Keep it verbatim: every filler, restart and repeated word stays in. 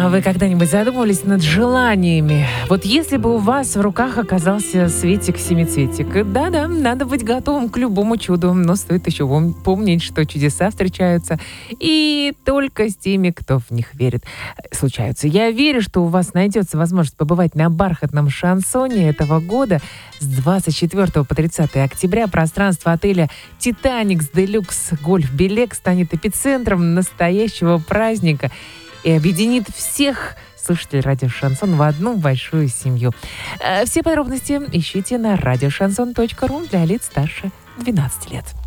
А вы когда-нибудь задумывались над желаниями? Вот если бы у вас в руках оказался Светик-семицветик, да-да, надо быть готовым к любому чуду, но стоит еще помнить, что чудеса встречаются и только с теми, кто в них верит, случаются. Я верю, что у вас найдется возможность побывать на бархатном шансоне этого года. С двадцать четвёртого по тридцатое октября пространство отеля «Титаникс Делюкс Гольф Белек» станет эпицентром настоящего праздника и объединит всех слушателей радио «Шансон» в одну большую семью. Все подробности ищите на радиошансон точка ру для лиц старше двенадцати лет.